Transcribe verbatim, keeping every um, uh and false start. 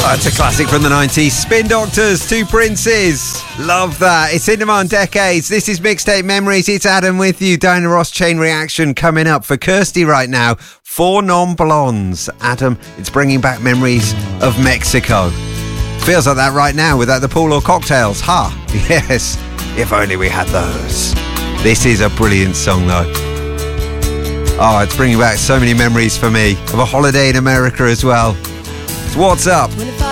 That's a classic from the nineties. Spin Doctors, Two Princes. Love that. It's in demand decades. This is Mixtape Memories. It's Adam with you. Diana Ross Chain Reaction coming up for Kirsty right now. Four Non-Blondes. Adam, it's bringing back memories of Mexico. Feels like that right now without the pool or cocktails. Ha! Huh? Yes. If only we had those. This is a brilliant song though. Oh, it's bringing back so many memories for me of a holiday in America as well. What's up?